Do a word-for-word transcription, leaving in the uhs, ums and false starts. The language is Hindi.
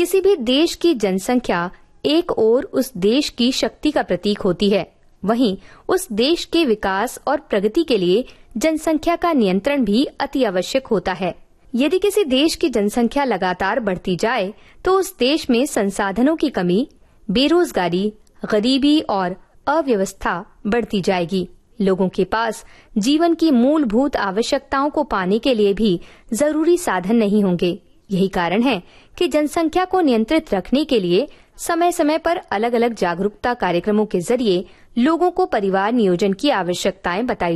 किसी भी देश की जनसंख्या एक ओर उस देश की शक्ति का प्रतीक होती है, वहीं उस देश के विकास और प्रगति के लिए जनसंख्या का नियंत्रण भी अति आवश्यक होता है। यदि किसी देश की जनसंख्या लगातार बढ़ती जाए तो उस देश में संसाधनों की कमी, बेरोजगारी, गरीबी और अव्यवस्था बढ़ती जाएगी। लोगों के पास जीवन की मूलभूत आवश्यकताओं को पाने के लिए भी जरूरी साधन नहीं होंगे। यही कारण है कि जनसंख्या को नियंत्रित रखने के लिए समय समय पर अलग अलग जागरूकता कार्यक्रमों के जरिए लोगों को परिवार नियोजन की आवश्यकताएं बताई